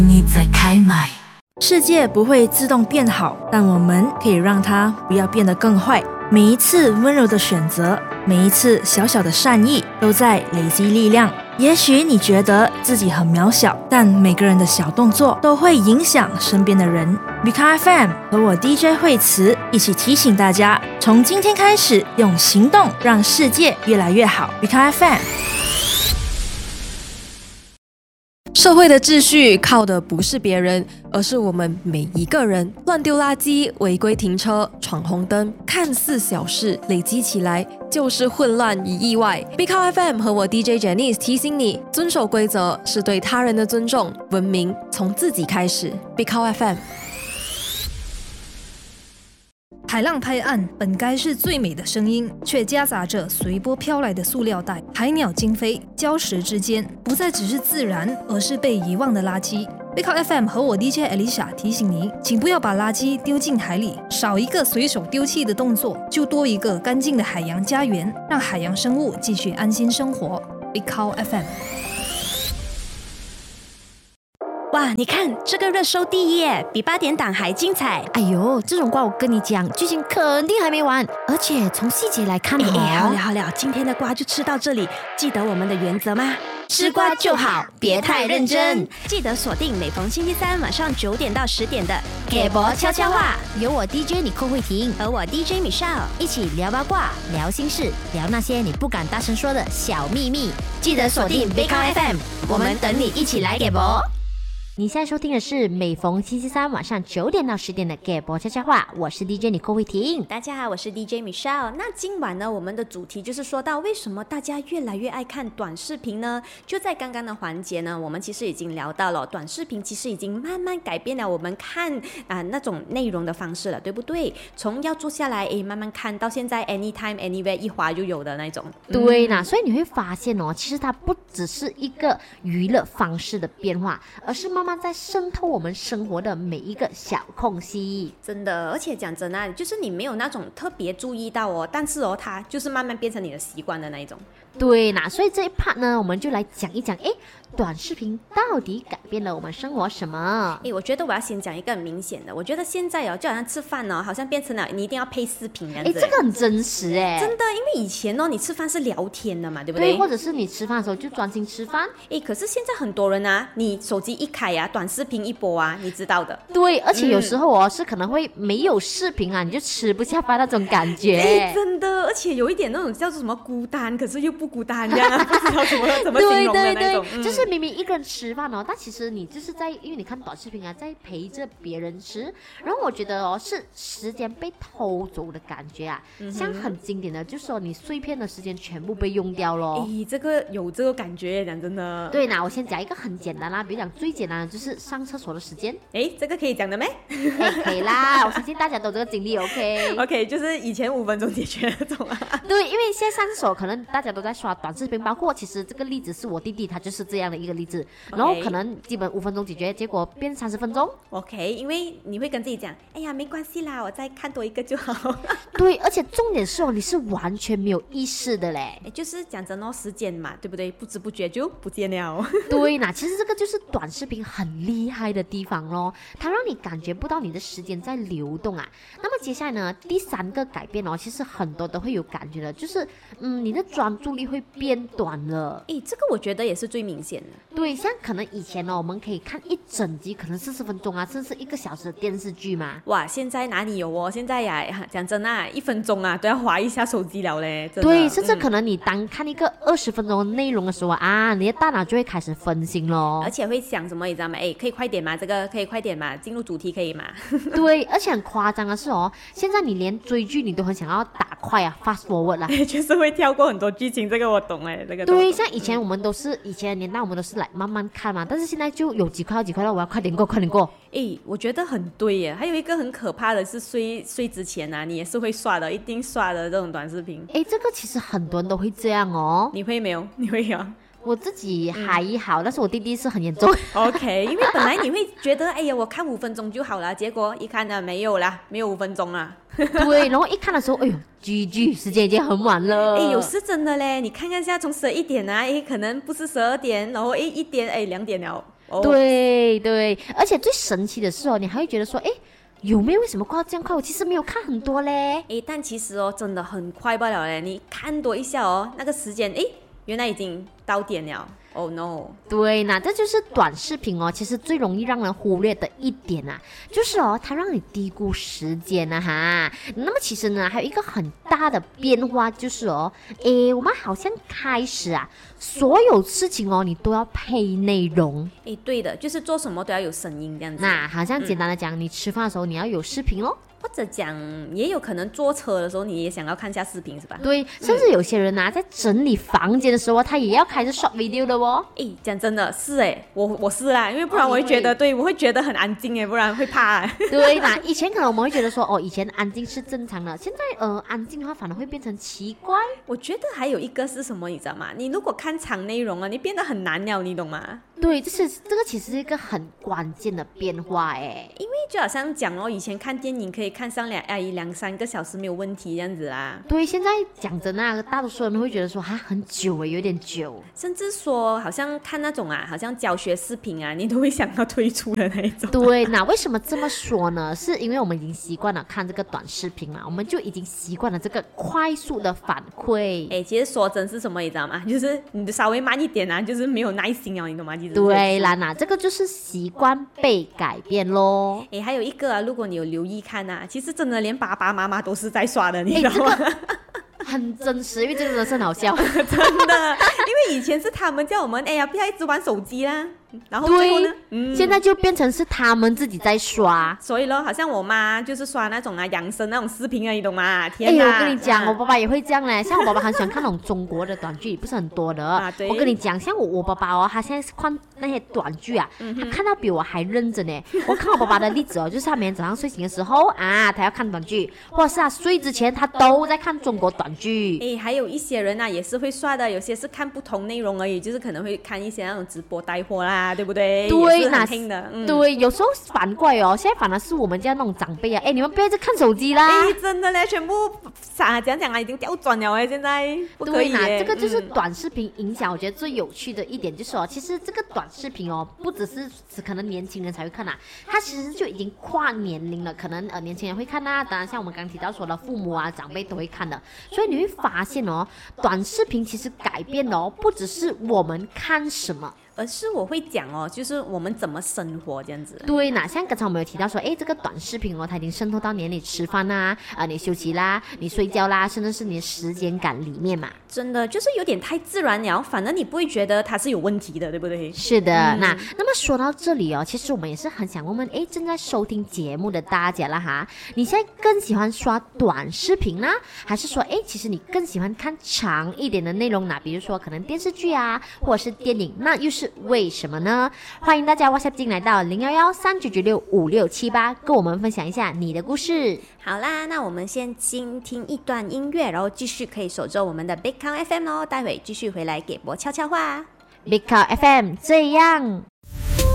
你在开麦。 世界不会自动变好，但我们可以让它不要变得更坏。每一次温柔的选择，每一次小小的善意，都在累积力量。也许你觉得自己很渺小，但每个人的小动作都会影响身边的人。Bika FM 和我 DJ 惠慈一起提醒大家，从今天开始，用行动让世界越来越好。Bika FM。 社会的秩序靠的不是别人，而是我们每一个人。乱丢垃圾、违规停车、闯红灯，看似小事，累积起来就是混乱与意外。Bika FM 和我 DJ Janice 提醒你，遵守规则是对他人的尊重，文明从自己开始。Bika FM。 海浪拍岸，本该是最美的声音，却夹杂着随波飘来的塑料袋、海鸟惊飞，礁石之间不再只是自然，而是被遗忘的垃圾。Bika FM 和我 DJ Alicia 提醒您，请不要把垃圾丢进海里，少一个随手丢弃的动作，就多一个干净的海洋家园，让海洋生物继续安心生活。Bika FM。 哇，你看这个热搜第一耶，比8点档还精彩。 哎呦，这种瓜我跟你讲，剧情肯定还没完，而且从细节来看好了，今天的瓜就吃到这里。记得我们的原则吗？吃瓜就好，别太认真。记得锁定每逢星期三晚上9点到10点的给博悄悄话， 有我 DJ 你寇慧婷和我 DJ Michelle 一起聊八卦、聊心事、聊那些你不敢大声说的小秘密。 记得锁定 Bika FM， 我们等你一起来给博。 你现在收听的是每逢星期三晚上9点到10点的给博悄悄话，我是 DJ 你寇慧婷。 大家好，我是 DJ Michelle。那今晚呢，我们的主题就是说到为什么大家越来越爱看短视频呢？就在刚刚的环节呢，我们其实已经聊到了短视频其实已经慢慢改变了我们看那种内容的方式了，对不对？从要坐下来慢慢看到现在 anytime anywhere 一滑就有的那种。 对啦，所以你会发现哦，其实它不只是一个娱乐方式的变化，而是慢慢在渗透我们生活的每一个小空隙。 真的，而且讲真啊，就是你没有那种特别注意到哦，但是哦，它就是慢慢变成你的习惯的那一种。 对啦，所以这一 part 呢，我们就来讲一讲，短视频到底改变了我们生活什么？ 我觉得我要先讲一个很明显的，我觉得现在就好像吃饭哦，好像变成了你一定要配视频这样子。 这个很真实真的，因为以前你吃饭是聊天的嘛，对不对？ 对，或者是你吃饭的时候就专心吃饭。 可是现在很多人啊，你手机一开啊，短视频一播啊，你知道的。 对，而且有时候是可能会没有视频啊，你就吃不下饭那种感觉。 真的，而且有一点那种叫做什么孤单，可是又不孤单这样不知道怎么形容的那种。 对，就是明明一个人吃饭但其实你就是在，因为你看短视频啊，在陪着别人吃，然后我觉得是时间被偷走的感觉啊，像很经典的，就是说你碎片的时间全部被用掉咯。 这个有这个感觉，讲真的。 对，那我先讲一个很简单啦，比如讲最简单的就是上厕所的时间。 这个可以讲的没？ 可以啦，我相信大家都有这个经历。 OK， 就是以前5分钟解决那种啊。 对，因为现在上厕所可能大家都在刷短视频，包括其实这个例子是我弟弟，他就是这样的一个例子。然后可能基本5分钟解决，结果变30分钟。 OK， 因为你会跟自己讲，哎呀，没关系啦，我再看多一个就好。 对，而且重点是你是完全没有意识的嘞。 就是讲真时间嘛，对不对？不知不觉就不见了。 对啦，其实这个就是短视频很厉害的地方咯，它让你感觉不到你的时间在流动啊。那么接下来呢，第3个改变其实很多都会有感觉的，就是你的专注力会变短了。 这个我觉得也是最明显的。 对，像可能以前我们可以看一整集，可能40分钟啊，甚至1个小时的电视剧嘛。 哇，现在哪里有现在呀，讲真啊，1分钟啊都要滑一下手机了嘞。真的。 对，甚至可能你当看一个20分钟的内容的时候啊，你的大脑就会开始分心咯， 而且会想什么，你知道吗？可以快点吗？这个可以快点吗？进入主题可以吗？ 对，而且很夸张的是现在你连追剧你都很想要打快啊 ，fast forward 啦， 就是会跳过很多剧情，这个我懂这个。 对，像以前的年代我们都是来慢慢看嘛，但是现在就有几块了，我要快点过。 我觉得很对耶。还有一个很可怕的是睡之前啊，你也是会刷的，一定刷的这种短视频。 这个其实很多人都会这样你会没有？你会有？ 我自己还好，但是我弟弟是很严重。 OK， 因为本来你会觉得，我看5分钟就好了，结果一看呢，没有啦，没有5分钟啦。 对，然后一看的时候，GG， 时间已经很晚了。 有时真的嘞，你看看现在从11点啊，可能不是12点，然后1点，2点了。 对对，而且最神奇的是哦，你还会觉得说，诶，有没有为什么过到这样快？我其实没有看很多嘞。 诶，但其实哦，真的很快罢了嘞。你看多一下哦，那个时间，诶，原来已经到点了。Oh no！ 对，那这就是短视频哦，其实最容易让人忽略的一点啊，就是哦，它让你低估时间啊哈。那么其实呢，还有一个很大的变化就是哦，诶，我们好像开始啊，所有事情哦，你都要配内容。 诶，对的，就是做什么都要有声音这样子。 那好像简单的讲，你吃饭的时候你要有视频咯。 或者讲，也有可能坐车的时候你也想要看一下视频是吧？ 对，甚至有些人啊，在整理房间的时候，他也要开着 short video 的哦。 诶，讲真的是诶，我是啦，因为不然我会觉得，对我会觉得很安静诶，不然会怕。 对，那以前可能我们会觉得说，哦，以前安静是正常的，现在安静的话反而会变成奇怪。 我觉得还有一个是什么，你知道吗？你如果看长内容啊，你变得很难了，你懂吗？ 对，这个其实是一个很关键的变化诶。 因为就好像讲哦，以前看电影可以看上两三个小时没有问题这样子啦。 对，现在讲真啊，大多数人会觉得说，哈，很久诶，有点久。 甚至说，好像看那种啊，好像教学视频啊，你都会想要退出的那一种。 对，那为什么这么说呢？是因为我们已经习惯了看这个短视频嘛，我们就已经习惯了这个快速的反馈。 哎，其实说真是什么，你知道吗？就是你稍微慢一点啊，就是没有耐心哦，你懂吗？ 对啦，那这个就是习惯被改变咯。 哎，还有一个啊，如果你有留意看啊，其实真的连爸爸妈妈都是在刷的，你知道吗？ 很真实，因为这个真的是很好笑， 真的。因为以前是他们叫我们，哎呀，不要一直玩手机啦。然后最后呢， 现在就变成是他们自己在刷。 所以咯，好像我妈就是刷那种啊养生那种视频啊，你懂吗？天哪！ 我跟你讲，我爸爸也会这样嘞。像我爸爸很喜欢看那种中国的短剧，不是很多的。 对。 我跟你讲，像我爸爸哦，他现在是看那些短剧啊，他看到比我还认真呢。我看我爸爸的例子哦，就是他每天早上睡醒的时候啊，他要看短剧，或者是他睡之前他都在看中国短剧。 还有一些人啊也是会刷的，有些是看不同内容而已，就是可能会看一些那种直播带货啦，对不对？ 对， 那听的， 对，有时候反过来哦，现在反而是我们家那种长辈啊，你们不要再看手机啦。 真的嘞，全部讲啊，已经掉转了哎，现在不可以。 对，这个就是短视频影响，我觉得最有趣的一点就是哦，其实这个短视频哦，不只是可能年轻人才会看啊，它其实就已经跨年龄了，可能年轻人会看啊，当然像我们刚刚提到说的父母啊长辈都会看的，所以你会发现哦，短视频其实改变了哦，不只是我们看什么。 而是我会讲哦，就是我们怎么生活这样子。 对，那像刚才我们有提到说，这个短视频哦，它已经渗透到你吃饭啦，你休息啦，你睡觉啦，甚至是你的时间感里面嘛。 真的就是有点太自然了，反而你不会觉得它是有问题的，对不对？ 是的，那么说到这里哦，其实我们也是很想问问，正在收听节目的大家啦哈，你现在更喜欢刷短视频呢，还是说其实你更喜欢看长一点的内容呢？比如说可能电视剧啊，或者是电影，那又是为什么呢？欢迎大家 WhatsApp 进来到01139965678，跟我们分享一下你的故事。 好啦，那我们先听一段音乐，然后继续可以守着我们的 Big Count FM 哦，待会继续回来给博悄悄话。 Big Count FM 这样。